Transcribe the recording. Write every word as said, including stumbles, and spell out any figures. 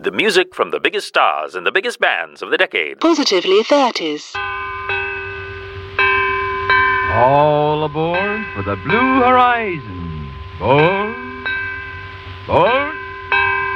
with the music from the biggest stars and the biggest bands of the decade. Positively thirties. All aboard for the Blue Horizon. Board, board.